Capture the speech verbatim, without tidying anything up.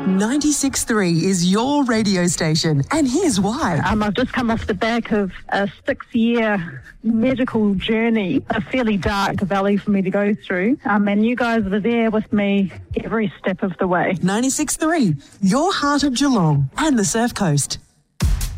ninety-six point three is your radio station, and here's why. Um, I've just come off the back of a six-year medical journey, a fairly dark valley for me to go through, um, and you guys were there with me every step of the way. ninety-six point three, your heart of Geelong and the Surf Coast.